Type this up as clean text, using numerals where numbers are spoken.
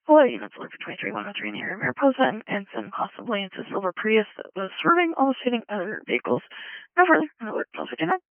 Hello, units alert for 23103 in the area of Mariposa and Ensign, possibly into Silver Prius that was swerving, almost hitting other vehicles. No further, alert 1259.